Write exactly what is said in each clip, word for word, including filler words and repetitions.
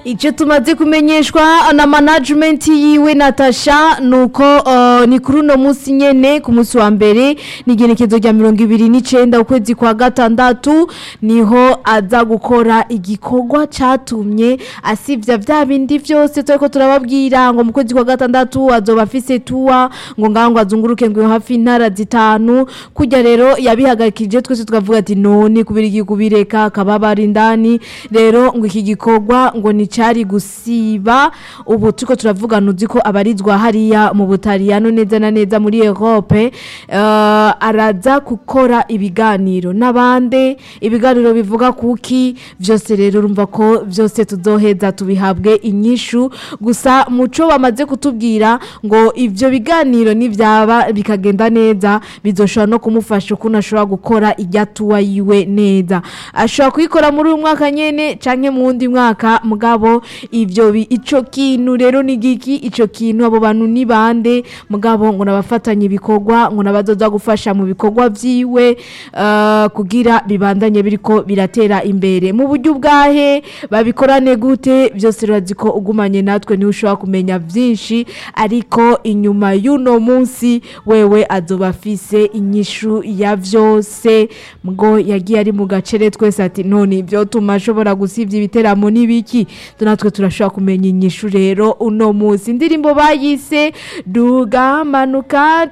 Ico tumaze kumenyeshwa na management yiwe Natasha nuko uh, ni kuri uno musi nyene ku musi wa mbere n'igenekezo rya mirongo ibiri n'icenda ukwezi kwa gatandatu niho aza gukora igikorwa catumye asivya vya bindi vyose turiko turababwira ngo mu kwezi kwa gatandatu azoba afise tuwa ngo ngango azunguruke ngo hafi intara zitanu kujya rero yabihagarikije twese tukavuga ati none kubira igikubireka kababari indani rero ngo iki gikorwa ngo ni cari gusiba ubu tuko turavugana uziko abarizwa hariya mu Butaliyano neza na neza muri Europe uh, araza gukora ibiganiro nabande ibiganiro bivuga kuki vyose rero urumva ko vyose tuzoheza tubihabwe inyishu gusa muco bamaze kutubwira ngo ivyo biganiro nivyaba bikagenda neza bizoshobora no kumufasha ukuntu ashobora gukora ijyatuwa yiwe neza ashobora kuyikora muri uyu mwaka nyene canke mu wundi mwaka mugabo ivyo ico kintu rero ni giki ico kintu abo bantu ni bande mugabo ngo nabafatanye ibikorwa ngo nabazoza gufasha mu bikorwa vyiwe uh, kugira bibandanye biriko biratera imbere mu buryo bwahe babikorane gute vyose raziko ugumanye natwe ni ushobora kumenya vyinshi ariko inyuma y'uno munsi wewe azoba afise inyishu ya vyose ngo yagiye ari mu gacere twese ati none ivyo tumashobora gusivya ibiteramo nibiki tunatwe turashobora kumenya inyishu rero uno munsi indirimbo bayise dugamanuka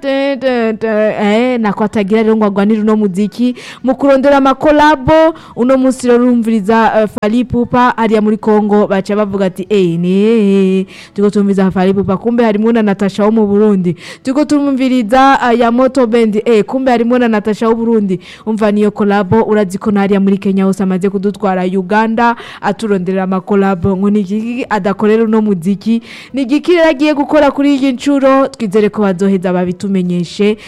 eh nako atagira rero ngo agwanira uno muziki mu kurondera amakolabo uno munsi rero urumviriza uh, Fally Ipupa hariya muri Kongo baca bavuga ati eh ne tuko tumviriza Fally Ipupa kumbe harimo na Natasha wo mu Burundi tuko tumviriza uh, ya Moto Band eh kumbe harimo na Natasha wo Burundi umva niyo kolabo uraziko hariya muri Kenya hose amaze kudutwara Uganda aturondera amakolabo ngo niki adakorera uno muziki ni giki agiye gukora kuri iyi ncuro twizere ko bazoheza babitumenyeshe